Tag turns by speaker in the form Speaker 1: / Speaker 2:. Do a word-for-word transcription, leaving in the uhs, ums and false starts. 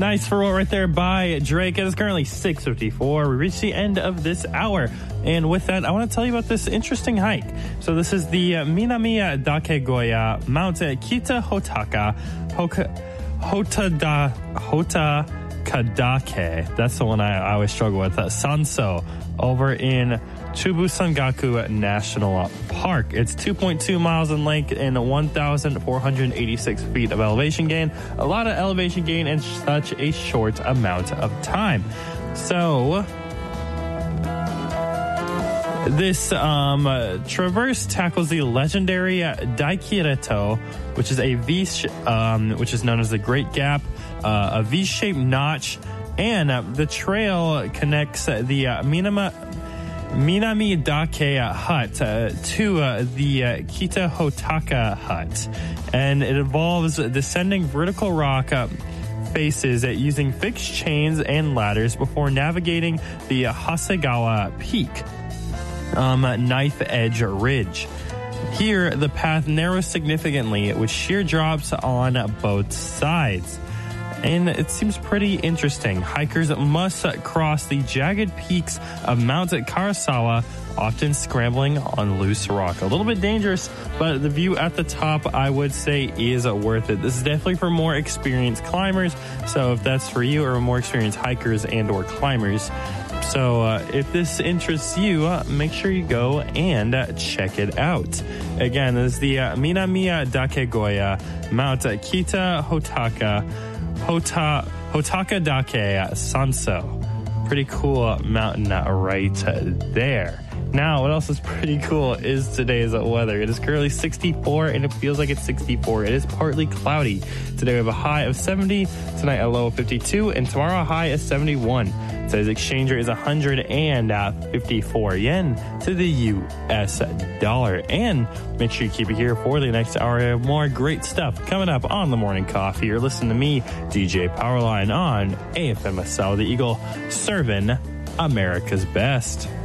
Speaker 1: Nice for right there by Drake. It is currently six fifty-four. We reached the end of this hour. And with that, I want to tell you about this interesting hike. So this is the uh, Minami Dakegoya Mount Kita Hotaka Hoka, Hotada, Hota Kadake. That's the one I, I always struggle with. Uh, Sanso over in Chubusangaku National Park. It's two point two miles in length and one thousand four hundred eighty-six feet of elevation gain. A lot of elevation gain in such a short amount of time. So this um, uh, traverse tackles the legendary uh, Daikireto, which is a V, sh- um, which is known as the Great Gap, uh, a V-shaped notch, and uh, the trail connects uh, the uh, Minama. Minami Dake hut uh, to uh, the uh, Kita Hotaka hut, and it involves descending vertical rock uh, faces uh, using fixed chains and ladders before navigating the uh, Hasegawa Peak um, knife edge ridge. Here, the path narrows significantly with sheer drops on both sides. And it seems pretty interesting. Hikers must cross the jagged peaks of Mount Karasawa, often scrambling on loose rock. A little bit dangerous, but the view at the top, I would say, is worth it. This is definitely for more experienced climbers. So if that's for you, or more experienced hikers and or climbers. So uh, if this interests you, uh, make sure you go and uh, check it out. Again, this is the uh, Minami Dakegoya Mount Kita Hotaka Hota, Hotaka Dake Sanso. Pretty cool mountain right there. Now, what else is pretty cool is today's weather. It is currently sixty-four, and it feels like it's sixty-four. It is partly cloudy. Today we have a high of seventy, tonight a low of fifty-two, and tomorrow a high of seventy-one. Today's exchange rate is one hundred fifty-four yen to the U S dollar. And make sure you keep it here for the next hour of more great stuff coming up on The Morning Coffee. You're listening to me, D J Powerline, on A F M S L, the Eagle, serving America's best.